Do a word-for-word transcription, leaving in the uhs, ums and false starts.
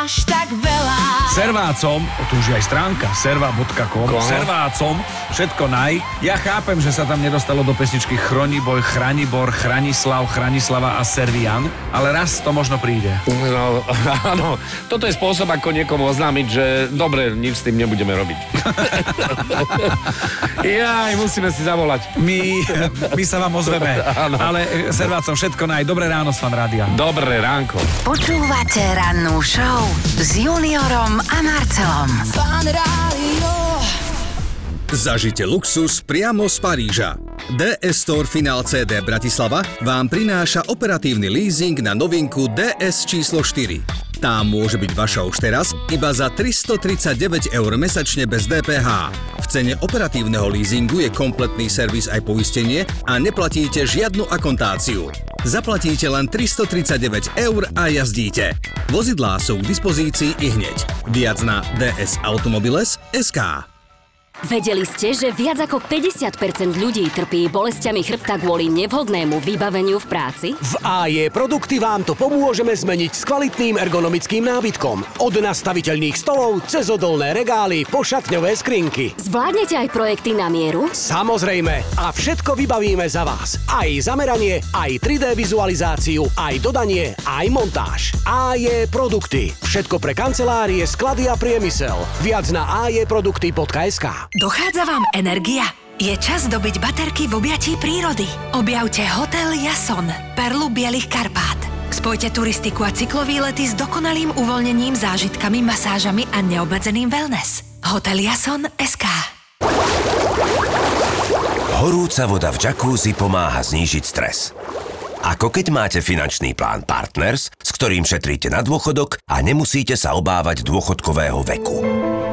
až tak veľa. Servácom, tu už je aj stránka, serva bodka com, servácom, všetko naj. Ja chápem, že sa tam nedostalo do pesničky Chroniboj, Chranibor, Chranislav, Chranislava a Servian, ale raz to možno príde. No, áno, toto je spôsob, ako niekomu oznámiť, že dobre, nič s tým nebudeme robiť. Jaj, musíme si zavolať. My, my sa vám ozveme, Áno. ale servácom všetko naj. Dobré ráno z Fan Rádia. Dobré ránko. Počúvate rannú show s Juniorom a Marcelom. Fan Rádio. Zažite luxus priamo z Paríža. dé es Store Final cé dé Bratislava vám prináša operatívny leasing na novinku dé es číslo štyri. Tá môže byť vaša už teraz iba za tristotridsaťdeväť eur mesačne bez dé pé há. V cene operatívneho leasingu je kompletný servis aj poistenie a neplatíte žiadnu akontáciu. Zaplatíte len tristotridsaťdeväť eur a jazdíte. Vozidlá sú k dispozícii i hneď. Viac na dsautomobiles bodka es ká. Vedeli ste, že viac ako päťdesiat percent ľudí trpí bolestiami chrbta kvôli nevhodnému vybaveniu v práci? V á jé Produkty vám to pomôžeme zmeniť s kvalitným ergonomickým nábytkom. Od nastaviteľných stolov cez odolné regály po šatňové skrinky. Zvládnete aj projekty na mieru? Samozrejme. A všetko vybavíme za vás. Aj zameranie, aj tri dé vizualizáciu, aj dodanie, aj montáž. á jé Produkty. Všetko pre kancelárie, sklady a priemysel. Viac na á jé produkty bodka es ká. Dochádza vám energia? Je čas dobiť baterky v objatí prírody. Objavte Hotel Jason, perlu Bielých Karpát. Spojte turistiku a cyklovýlety s dokonalým uvoľnením, zážitkami, masážami a neobmedzeným wellness. Hotel Jason bodka es ká. Horúca voda v jacuzzi pomáha znížiť stres. Ako keď máte finančný plán Partners, s ktorým šetríte na dôchodok a nemusíte sa obávať dôchodkového veku.